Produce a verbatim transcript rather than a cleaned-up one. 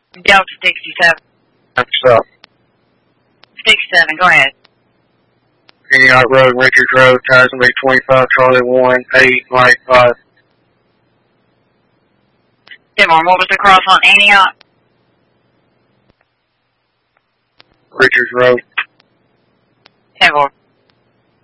Delta sixty-seven. What's up? sixty-seven, go ahead. Antioch Road, Richards Road, Tyson Bay twenty-five, Charlie one, eight, Mike five. Denmark, what was the cross on Antioch? Richards Road.